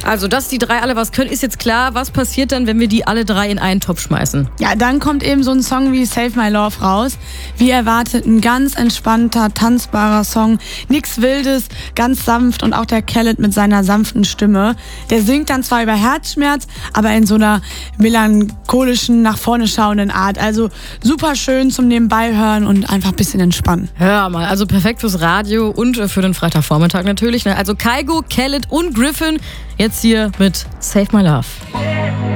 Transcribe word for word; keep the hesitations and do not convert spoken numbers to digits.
Also, dass die drei alle was können, ist jetzt klar. Was passiert dann, wenn wir die alle drei in einen Topf schmeißen? Ja, dann kommt eben so ein Song wie Save My Love raus. Wie erwartet, ein ganz entspannter, tanzbarer Song. Nix Wildes, ganz sanft und auch der Khaled mit seiner sanften Stimme. Der singt dann zwar über Herzschmerz, aber in so einer melancholischen, nach vorne schauenden Art. Also super schön zum Nebenbei hören und einfach ein bisschen entspannen. Hör mal, also perfekt fürs Radio und für den Freitagvormittag natürlich. Also Kygo, Khaled und Griffin jetzt hier mit Save My Love.